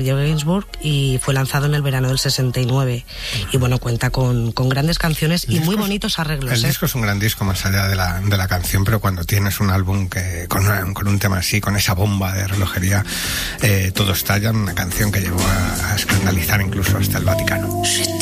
Gainsbourg y fue lanzado en el verano del 69. Y bueno, cuenta con grandes canciones y muy bonitos arreglos. El disco es un gran disco más allá de la canción, pero cuando tienes un álbum que con un tema así, con esa bomba de relojería, todo estalla, una canción que llegó a escandalizar incluso hasta el Vaticano.